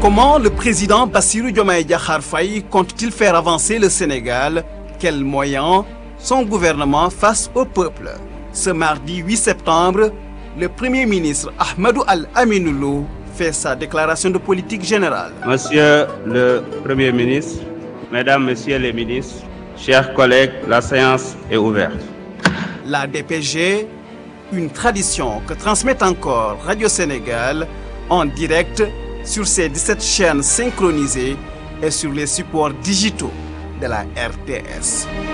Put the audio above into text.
Comment le président Bassirou Diomaye Diakhar Faye compte-t-il faire avancer le Sénégal? Quels moyens son gouvernement face au peuple? Ce mardi 8 septembre, le Premier ministre Ahmadou Al-Aminou Lo fait sa déclaration de politique générale. Monsieur le Premier ministre, Mesdames, Messieurs les ministres, chers collègues, la séance est ouverte. La DPG, une tradition que transmet encore Radio Sénégal en direct sur ses 17 chaînes synchronisées et sur les supports digitaux de la RTS.